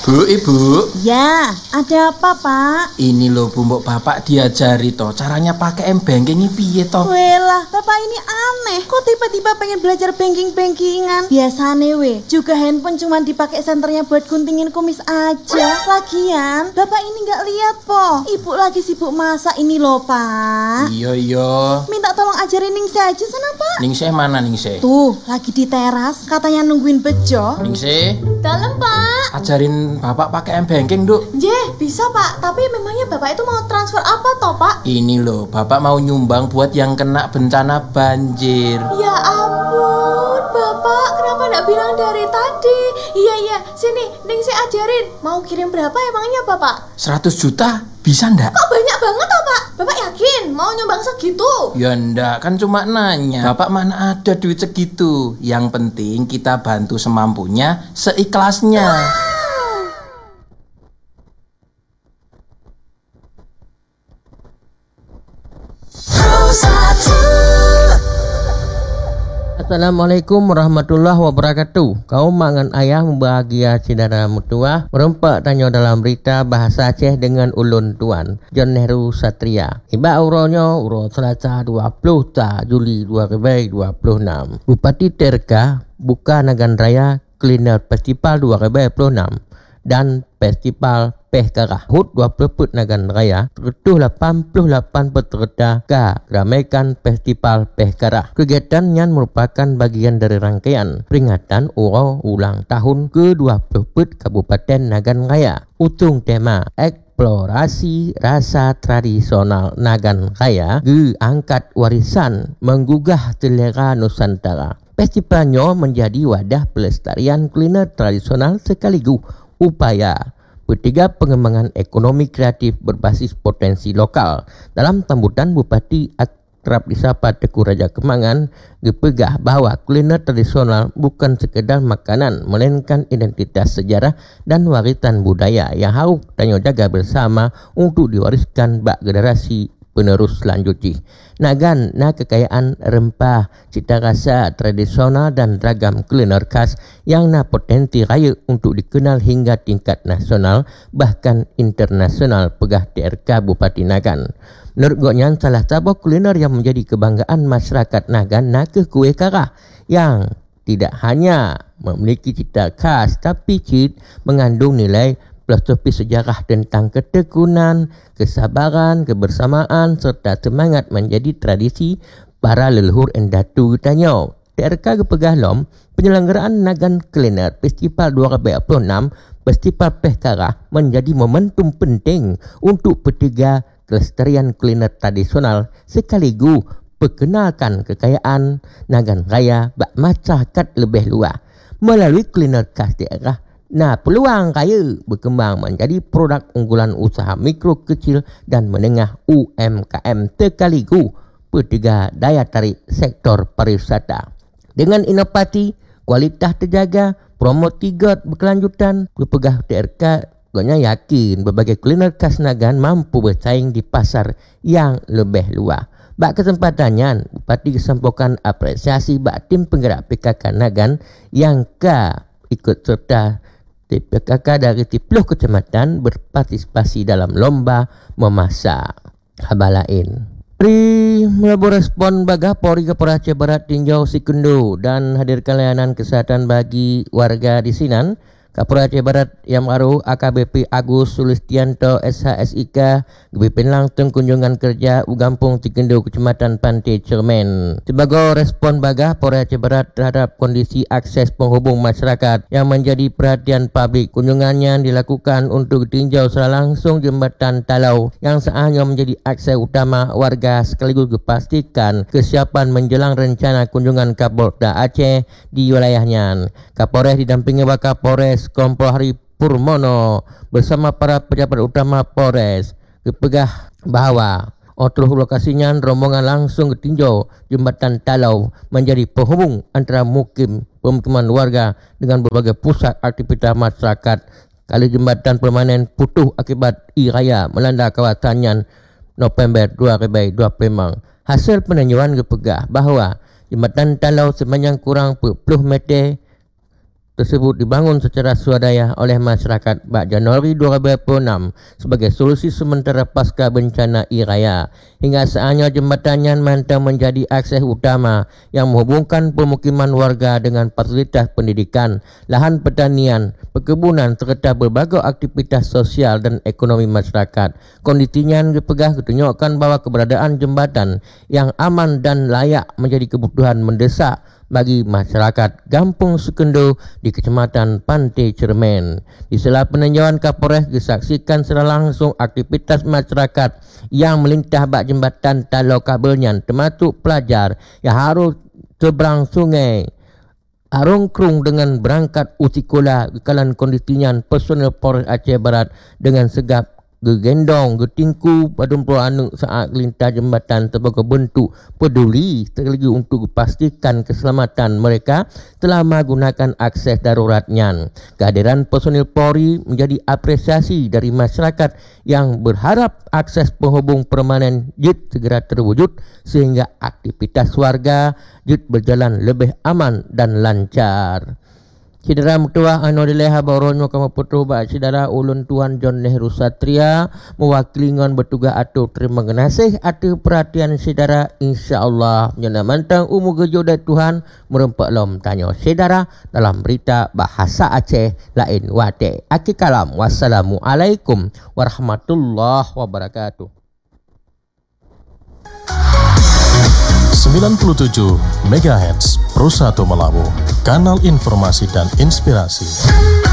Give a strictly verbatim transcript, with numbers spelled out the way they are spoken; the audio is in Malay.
Bu, Ibu. Ya, ada apa, Pak? Ini loh Bu, mbok Bapak diajari toh caranya pakai m-banking ini piye toh? Welah, Bapak ini aneh. Kok tiba-tiba pengen belajar banking-bankingan? Biasane we, juga handphone cuma dipakai senternya buat guntingin kumis aja. Lagian, Bapak ini nggak lihat po. Ibu lagi sibuk masak ini loh, Pak. Iya, iya. Minta tolong ajarin Ningsih aja sana, Pak. Ningsih mana Ningsih? Tuh, lagi di teras, katanya nungguin bejo. Ningsih, Dalam, Pak. ajarin Bapak pakai m-banking, Duk. Jeh, bisa, Pak. Tapi memangnya Bapak itu mau transfer apa toh, Pak? Ini loh, Bapak mau nyumbang buat yang kena bencana banjir. Ya ampun, Bapak. Kenapa nggak bilang dari tadi? Iya, iya. Sini, Ningsih ajarin. Mau kirim berapa emangnya, Bapak? seratus juta bisa ndak? Kok banyak banget toh, Pak? Bapak yakin mau nyumbang segitu? Ya ndak, kan cuma nanya. Bapak mana ada duit segitu. Yang penting kita bantu semampunya, seikhlasnya. Assalamualaikum warahmatullahi wabarakatuh. Kaum mangan ayah membahagia saudara mutua. Merempak tanya dalam berita bahasa Aceh dengan ulun tuan John Nehru Satria. Iba uronya uro Selasa dua puluh Juli dua ribu dua puluh enam. Bupati Terka buka Nagan Raya Kuliner Festival dua ribu dua puluh enam dan Festival Peh Karah. Hut dua puluh Put Nagan Raya tertuh lapan puluh lapan peserta ke ramaikan Festival Peh Karah. Kegiatan yang merupakan bagian dari rangkaian peringatan uro ulang tahun ke dua puluh Put Kabupaten Nagan Raya. Usung tema eksplorasi rasa tradisional Nagan Raya ke angkat warisan menggugah selera Nusantara. Festivalnya menjadi wadah pelestarian kuliner tradisional sekaligus upaya Ketiga, pengembangan ekonomi kreatif berbasis potensi lokal. Dalam sambutan Bupati akrab disapa Teku Raja Kemangan dipegah bahawa kuliner tradisional bukan sekedar makanan, melainkan identitas sejarah dan warisan budaya yang harus tanya jaga bersama untuk diwariskan bak generasi penerus selanjutnya. Nagan na kekayaan rempah, cita rasa tradisional dan ragam kuliner khas yang na potensi raya untuk dikenal hingga tingkat nasional bahkan internasional pegah T R K Bupati Nagan. Menurut Gonyan, salah satu kuliner yang menjadi kebanggaan masyarakat Nagan na ke kuih karah yang tidak hanya memiliki cita khas tapi cit mengandung nilai filosofi sejarah tentang ketekunan, kesabaran, kebersamaan serta semangat menjadi tradisi para leluhur endatu tanya. T R K kepegah lom penyelenggaraan Nagan Kuliner Festival dua ribu dua puluh enam Festival Peh Karah menjadi momentum penting untuk petiga kelestarian kuliner tradisional sekaligus perkenalkan kekayaan Nagan Raya bak masyarakat lebih luas melalui kuliner khas daerah. Nah, peluang kaya berkembang menjadi produk unggulan usaha mikro kecil dan menengah U M K M sekaligus petiga daya tarik sektor pariwisata. Dengan inovasi, kualitas terjaga, promo tiga berkelanjutan, kepegah T R K Ganya yakin berbagai kuliner khas Nagan mampu bersaing di pasar yang lebih luas. Bak kesempatannya, Bupati kesampaikan apresiasi bak tim penggerak P K K Nagan yang ke ikut serta P K K dari sepuluh kecamatan berpartisipasi dalam lomba memasak. Khabar lain, Pri melabuh respon bagah Polri Kapolres Aceh Barat tinjau Sikendo dan hadirkan layanan kesehatan bagi warga di Sinan. Kapolres Aceh Barat yang baru A K B P Agus Sulistianto S H S I K dipimpin langsung kunjungan kerja Ugampung Sikendo Kecamatan Pantai Cermen. Sebagai respon bagah Polres Aceh Barat terhadap kondisi akses penghubung masyarakat yang menjadi perhatian publik, kunjungannya dilakukan untuk ditinjau secara langsung jembatan Talau yang seharusnya menjadi akses utama warga sekaligus dipastikan kesiapan menjelang rencana kunjungan Kapolda Aceh di wilayahnya. Kapolres didampingi Wakapolres Kompol Hari Purmono bersama para pejabat utama Polres kepegah bahawa otroh lokasinya rombongan langsung ditinjau jembatan Talau menjadi penghubung antara mukim pemukiman warga dengan berbagai pusat aktivitas masyarakat. Kali jembatan permanen putus akibat i-raya melanda kawasannya November dua ribu dua puluh lima. Hasil peninjauan kepegah bahawa jembatan Talau sepanjang kurang sepuluh meter tersebut dibangun secara swadaya oleh masyarakat pada Januari dua ribu dua puluh enam sebagai solusi sementara pasca bencana Iraya. Hingga saatnya jembatannya mantap menjadi akses utama yang menghubungkan pemukiman warga dengan fasilitas pendidikan, lahan pertanian, perkebunan serta berbagai aktivitas sosial dan ekonomi masyarakat. Kondisinya dipegah tunjukkan bahawa keberadaan jembatan yang aman dan layak menjadi kebutuhan mendesak bagi masyarakat Kampung Sukendo di Kecamatan Pantai Cermen. Di sela peninjauan Kapolres disaksikan secara langsung aktivitas masyarakat yang melintah bak jembatan Talau Kabelnya, termasuk pelajar yang harus seberang sungai Arongkrung dengan berangkat uji sekolah. Kalan kondisinya personel Polres Aceh Barat dengan segap gegendong, getingku pada anu saat lintas jembatan sebagai bentuk peduli sekali untuk pastikan keselamatan mereka telah menggunakan akses daruratnya. Kehadiran personil Polri menjadi apresiasi dari masyarakat yang berharap akses penghubung permanen J I T segera terwujud sehingga aktivitas warga J I T berjalan lebih aman dan lancar. Saudara Mutua anu dileha baronyo kamu putu ba saudara ulun tuan John Nehru Satria mewakili ngon bertugas atu terima kasih atu perhatian saudara insyaallah nyana mantang umu gejo dari Tuhan merempak lom tanyo saudara dalam berita bahasa Aceh lain wate. Aki kalam wassalamualaikum warahmatullahi wabarakatuh. sembilan puluh tujuh megahertz Pro satu Melabu, kanal informasi dan inspirasi.